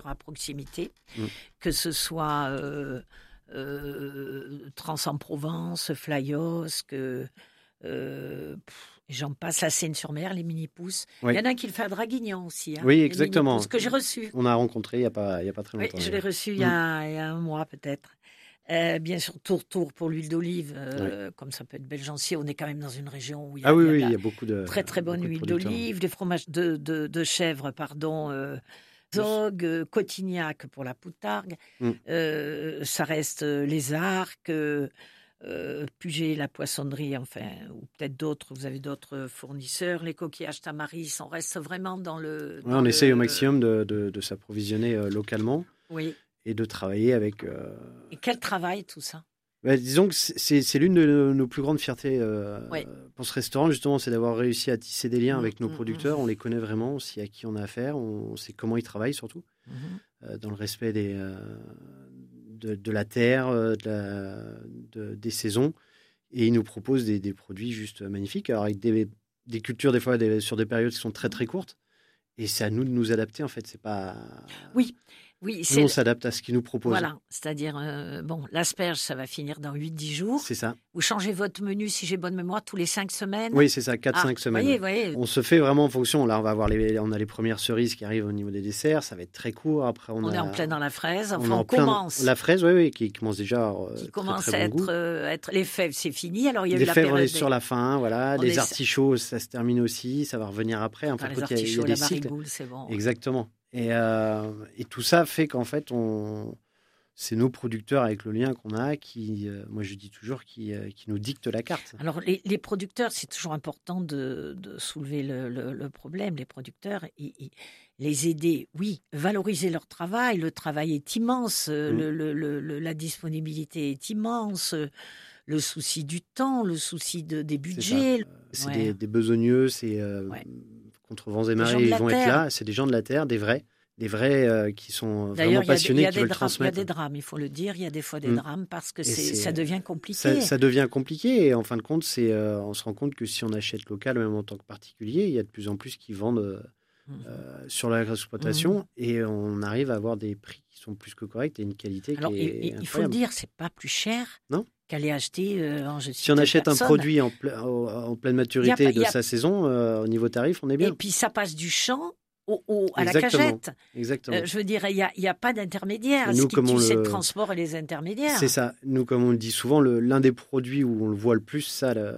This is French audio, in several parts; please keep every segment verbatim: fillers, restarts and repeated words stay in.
à proximité, Mm. que ce soit euh, euh, Trans-en-Provence, Flyos, que euh, pff, j'en passe, la Seine-sur-Mer, les mini-pousses. Oui. Il y en a qui le fait à Draguignan aussi. Hein, Oui, les exactement. mini-pousses que j'ai reçues. On a rencontré il n'y a, pas- il y a pas très Oui, longtemps. je l'ai d'ailleurs. reçu il y, a, il y a un mois peut-être. Euh, bien sûr, tour-tour pour l'huile d'olive, euh, comme ça peut être Belgency. On est quand même dans une région où il y a, Ah oui, il y a oui, de la il y a beaucoup de très très bonne beaucoup de huile producteurs. d'olive, des fromages de, de, de chèvre, pardon, euh, Zog, euh, Cotignac pour la poutargue. Mm. Euh, ça reste euh, les arcs, euh, euh, Puget, la poissonnerie, enfin, ou peut-être d'autres. Vous avez d'autres fournisseurs, les coquillages Tamaris. On reste vraiment dans le. Ouais, dans on le... essaye au maximum de, de, de s'approvisionner euh, localement Oui. et de travailler avec. euh, Et quel travail tout ça? bah, disons que c'est- c'est c'est l'une de nos, nos plus grandes fiertés euh, Oui. pour ce restaurant, justement, c'est d'avoir réussi à tisser des liens Mm, avec nos mm, producteurs. mm. On les connaît vraiment, on sait à qui on a affaire, on sait comment ils travaillent surtout, Mhm. euh, dans le respect des, euh, de, de la terre, euh, de la- de- des saisons. Et ils nous proposent des, des produits juste magnifiques, alors avec des, des cultures des fois des- sur des périodes qui sont très très courtes. Et c'est à nous de nous adapter en fait. C'est pas. Oui, oui, Nous c'est on s'adapte à ce qu'ils nous proposent. voilà, c'est-à-dire euh, bon, l'asperge, ça va finir dans huit dix jours. C'est ça. Vous changez votre menu, si j'ai bonne mémoire, tous les cinq semaines. Oui, c'est ça, quatre Ah, cinq semaines. voyez, ouais. voyez. On se fait vraiment en fonction. Là, on va avoir les, on a les premières cerises qui arrivent au niveau des desserts. Ça va être très court. Après, on, On a, est en plein dans la fraise. on Enfin, est on, en plein dans- commence. La fraise, oui, oui, qui commence déjà. euh, Qui très, commence très à bon goût. être, euh, être les fèves, c'est fini. Alors il y a Les eu la fèves, on période est sur la fin, voilà. On Les est- artichauts, ça se termine aussi. Ça va revenir après. En Enfin, fait, les quand il y a- il y, artichauts, a la des cycles. marigoule, c'est bon. Exactement. Et, euh, et tout ça fait qu'en fait, on, c'est nos producteurs avec le lien qu'on a qui, euh, moi je dis toujours, qui, euh, qui nous dictent la carte. Alors, les, les producteurs, c'est toujours important de, de soulever le, le- le problème. Les producteurs, ils- ils- les aider, oui, valoriser leur travail. Le travail est immense, euh, Mm. le- le- le- le- la disponibilité est immense, euh, le souci du temps, le souci de, des C'est ça. budgets. C'est Ouais. des, des besogneux, c'est euh, Ouais. contre vents et Des gens marées, de ils la vont être terre. là. C'est des gens de la terre, des vrais, des vrais euh, qui sont D'ailleurs, vraiment il y a des- il y passionnés, a qui des veulent dra- il y a transmettre. des drames, il faut le dire. Il y a des fois des Mm. drames parce que Et c'est, c'est, ça euh, devient compliqué. Ça, ça devient compliqué et en fin de compte, c'est, euh, on se rend compte que si on achète local, même en tant que particulier, il y a de plus en plus qui vendent euh, Mhm. euh, sur l'exploitation Mhm. et on arrive à avoir des prix qui sont plus que corrects et une qualité Alors, qui et- est et il faut le incroyable. dire, c'est pas plus cher Non. qu'aller acheter. euh, alors, je Si on cite achète un personne. produit en, ple- au- en pleine maturité Il y a pas- de il y a- sa saison, euh, au niveau tarif, on est bien. Et puis ça passe du champ au, au- à la Exactement. cagette. Exactement. Euh, je veux dire, il n'y a, il y a pas d'intermédiaire. Et Ce nous, qui comme tue, on c'est le- le transport et les intermédiaires. C'est ça. Nous, comme on le dit souvent, le- l'un des produits où on le voit le plus, ça, le-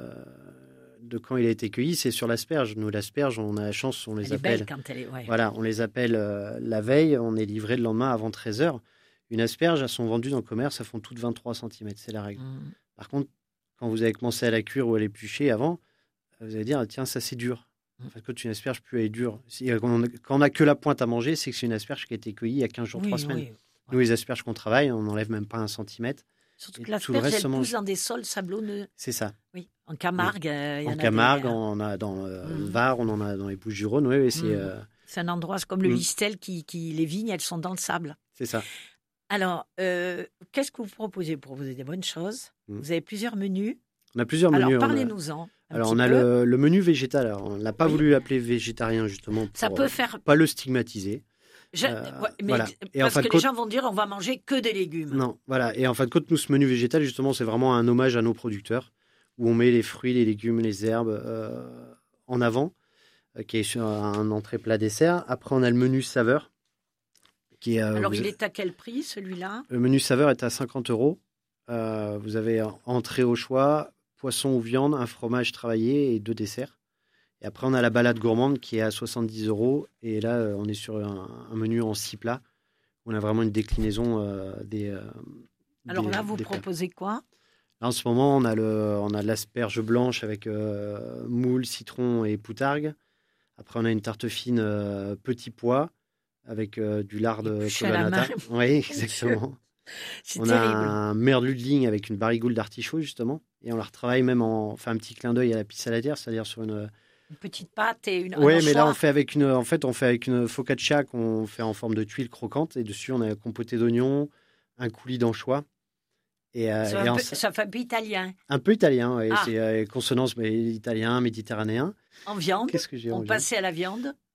de quand il a été cueilli, c'est sur l'asperge. Nous, l'asperge, on a la chance, on les Elle est appelle. belle quand elle est. Ouais. Voilà, on les appelle euh, la veille, on est livré le lendemain avant treize heures. Une asperge, elles sont vendues dans le commerce, elles font toutes vingt-trois centimètres, c'est la règle. Mm. Par contre, quand vous avez commencé à la cuire ou à l'éplucher avant, vous allez dire, ah, tiens, ça c'est dur. En fait, quand une asperge plus elle est dure. Si, euh, quand on a- quand on n'a que la pointe à manger, c'est que c'est une asperge qui a été cueillie il y a quinze jours, Oui, trois semaines. oui. Nous, les asperges qu'on travaille, on n'enlève même pas un centimètre. Surtout Et que tout le l'asperge, reste elle se mange. pousse dans des sols sablonneux. C'est ça. Oui. En Camargue, euh, il y en En a Camargue, des, hein. on en a dans euh, Mm. le Var, on en a dans les Bouches-du-Rhône. Oui, oui, c'est Mm. euh, C'est un endroit, c'est comme le Mm. Listel, qui, qui, les vignes, elles sont dans le sable. c'est ça. Alors, euh, qu'est-ce que vous proposez pour proposer des bonnes choses? Mm. Vous avez plusieurs menus. On a plusieurs menus. Alors, on a- parlez-nous-en. un Alors, petit on a peu. le, le menu végétal. Alors, on n'a pas Oui. voulu l'appeler végétarien, justement, pour Ça peut euh, faire. pas le stigmatiser. Je- euh, ouais, mais voilà. Et en parce fin que de les compte- gens vont dire on va manger que des légumes. Non, voilà. Et en fin de compte, nous, ce menu végétal, justement, c'est vraiment un hommage à nos producteurs, où on met les fruits, les légumes, les herbes euh, en avant, euh, qui est sur un entrée plat dessert. Après, on a le menu saveur, qui est... euh, Alors, vous- il est à quel prix celui-là? Le menu saveur est à cinquante euros. Euh, vous avez entrée au choix, poisson ou viande, un fromage travaillé et deux desserts. Et après, on a la balade gourmande qui est à soixante-dix euros. Et là, euh, on est sur un, un menu en six plats. On a vraiment une déclinaison euh, des. euh, Alors des- là, vous des plats. proposez quoi? Là, en ce moment, on a, le, on a de l'asperge blanche avec euh, moule, citron et poutargue. Après, on a une tarte fine euh, petit pois avec euh, du lard de Épluché à la colonata. main. Oui, exactement. C'est On terrible. a un merludling avec une barigoule d'artichaut, justement. Et on la retravaille même en. On fait un petit clin d'œil à la pisse saladière, c'est-à-dire sur une. Une petite pâte et une. un Oui, mais là, on anchois. fait avec une. En fait, on fait avec une focaccia qu'on fait en forme de tuile croquante. Et dessus, on a un compoté d'oignons, un coulis d'anchois. Et, euh, Ça et fait un en- peu- ça fait un peu italien. un peu italien, ouais. Ah. C'est euh, consonance mais italien, méditerranéen. En viande. Qu'est-ce que j'ai On envie passait à la viande.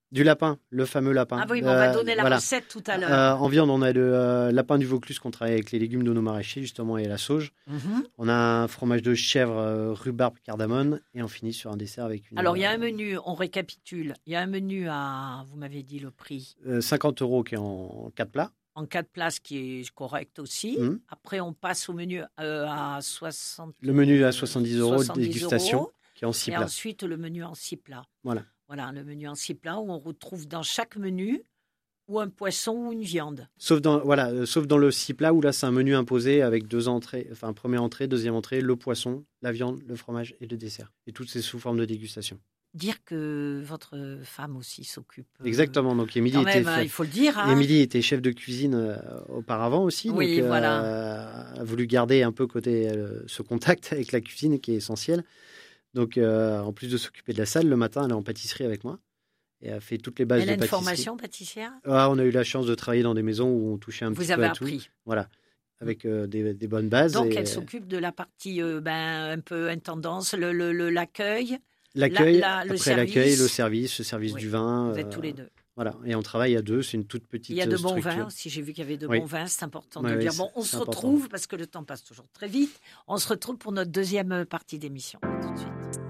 Du lapin, le fameux lapin. Ah oui, mais on va Euh, donner la voilà. recette tout à l'heure. Euh, en viande, on a le euh, lapin du Vaucluse qu'on travaille avec les légumes de nos maraîchers, justement, et la sauge. Mhm. On a un fromage de chèvre, euh, rhubarbe, cardamone, et on finit sur un dessert avec une. Alors, il y a un euh, menu, on récapitule. Il y a un menu à, vous m'avez dit le prix, euh, cinquante euros qui est en quatre plats. en quatre places qui est correct aussi. Mhm. Après, on passe au menu euh, à soixante. Le menu à soixante-dix euros de soixante-dix dégustation, euros. qui est en six Et plats. ensuite, le menu en six plats. Voilà. Voilà, le menu en six plats où on retrouve dans chaque menu ou un poisson ou une viande. Sauf dans, voilà, euh, sauf dans le six plats où là, c'est un menu imposé avec deux entrées, enfin, première entrée, deuxième entrée, le poisson, la viande, le fromage et le dessert. Et tout c'est sous forme de dégustation. Dire que votre femme aussi s'occupe. euh, Exactement. Donc, Émilie Quand était, même, hein, fait- il faut le dire. hein. Émilie était chef de cuisine euh, auparavant aussi. Oui, donc, euh, voilà. a voulu garder un peu côté, euh, ce contact avec la cuisine qui est essentiel. Donc, euh, en plus de s'occuper de la salle, le matin, elle est en pâtisserie avec moi. Et a fait toutes les bases Elle de a une pâtisserie. formation pâtissière. Ah, on a eu la chance de travailler dans des maisons où on touchait un Vous petit avez peu à tout. appris. Voilà, avec euh, des, des bonnes bases. Donc, et, elle s'occupe de la partie euh, ben, un peu intendance, le, le, le- l'accueil. L'accueil, la- la- le après l'accueil, service. le service, le service Oui, du vin. Vous êtes euh, tous les deux. Voilà, et on travaille à deux, c'est une toute petite Il y a de bons structure. vins aussi. J'ai vu qu'il y avait de Oui. bons vins. C'est important Ouais, de ouais, dire. c'est- Bon, on c'est se important. retrouve parce que le temps passe toujours très vite. On se retrouve pour notre deuxième partie d'émission. À tout de suite.